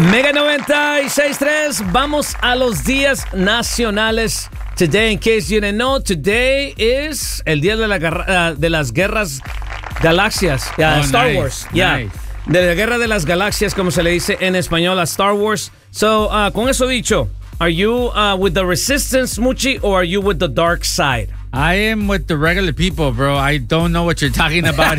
Mega 96.3, vamos a los días nacionales. Today, in case you didn't know, today is el día de las guerras galaxias. Star Wars. Nice. De la guerra de las galaxias, como se le dice en español a Star Wars. So, con eso dicho, are you with the resistance, Muchi, or are you with the dark side? I am with the regular people, bro. I don't know what you're talking about.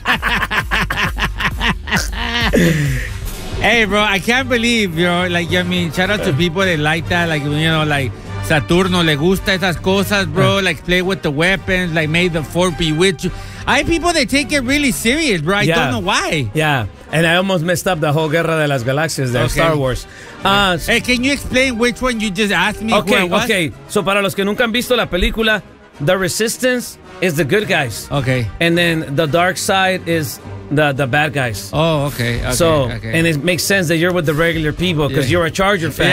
Hey, bro, I can't believe, like, I mean, shout out to people that like that, like, like, Saturno le gusta esas cosas, bro, like, play with the weapons, like, may the fourth be with you. I have people that take it really serious, bro. I don't know why. Yeah, and I almost messed up the whole Guerra de las Galaxias de Star Wars. Hey, can you explain which one you just asked me? Okay. So, para los que nunca han visto la película, the Resistance is the good guys. Okay. And then the dark side is the bad guys. Oh, okay. And it makes sense that you're with the regular people because you're a Charger fan.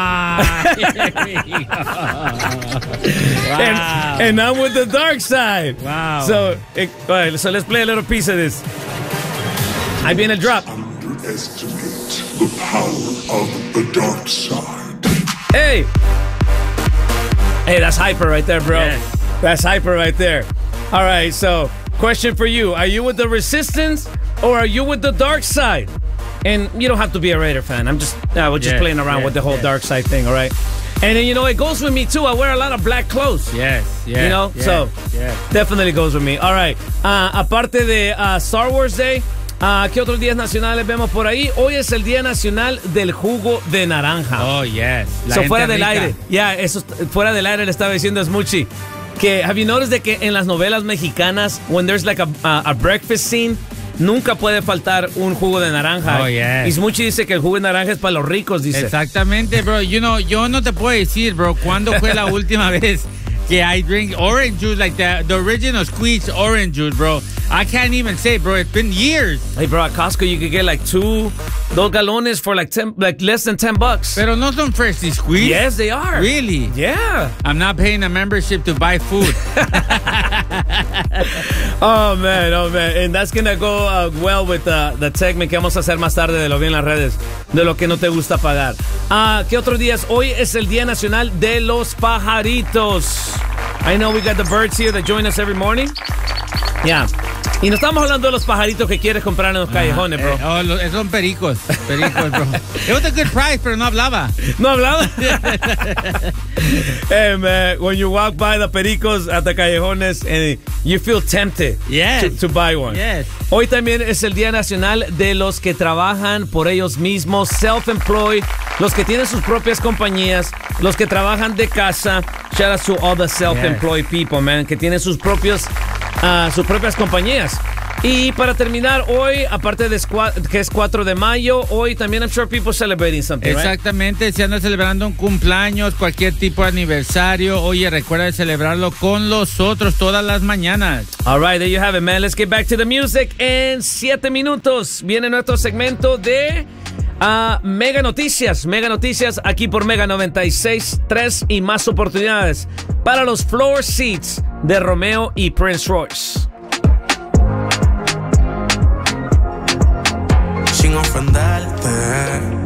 Wow. And I'm with the dark side. Wow. So, so let's play a little piece of this. Ahí viene el drop. Underestimate the power of the dark side. Hey, that's hyper right there, bro. Yes. That's hyper right there. All right, so question for you. Are you with the Resistance or are you with the dark side? And you don't have to be a Raider fan. We're just playing around with the whole dark side thing, all right? And then, it goes with me, too. I wear a lot of black clothes. Yes. Definitely goes with me. All right. Aparte de Star Wars Day, ¿qué otros días nacionales vemos por ahí? Hoy es el Día Nacional del Jugo de Naranja. Oh, yes. Fuera del aire. Fuera del aire le estaba diciendo a Smoochie que, have you noticed de que en las novelas mexicanas, when there's like a breakfast scene, nunca puede faltar un jugo de naranja? Oh, yes. Y Smoochie dice que el jugo de naranja es para los ricos, dice. Exactamente, bro. Yo no te puedo decir, bro, ¿cuándo fue la última vez que I drink orange juice like that? The original squeezed orange juice, bro. I can't even say, bro. It's been years. Hey, bro, at Costco you could get like two galones for like less than $10. Pero no son freshly squeezed. Yes, they are. Really? Yeah. I'm not paying a membership to buy food. Oh, man. And that's gonna go well with the segment que vamos a hacer más tarde de lo vi en las redes, de lo que no te gusta pagar. ¿Qué otros días? Hoy es el Día Nacional de los Pajaritos. I know we got the birds here that join us every morning. Yeah. Y no estamos hablando de los pajaritos que quieres comprar en los callejones, bro. Son pericos, bro. It was a good price, pero no hablaba. ¿No hablaba? Hey, man, when you walk by the pericos at the callejones and you feel tempted to buy one. Yes. Hoy también es el Día Nacional de los que trabajan por ellos mismos, self-employed, los que tienen sus propias compañías, los que trabajan de casa. Shout out to all the self-employed people, man, que tienen sus propias compañías. Y para terminar, hoy, aparte de que es 4 de mayo, hoy también I'm sure people celebrating something, Exactamente, right? Se anda celebrando un cumpleaños, cualquier tipo de aniversario. Oye, recuerda de celebrarlo con los otros todas las mañanas. All right, there you have it, man. Let's get back to the music. En 7 minutos viene nuestro segmento de Mega Noticias. Mega Noticias aquí por Mega 96.3 y más oportunidades para los floor seats de Romeo y Prince Royce. Sin ofenderte,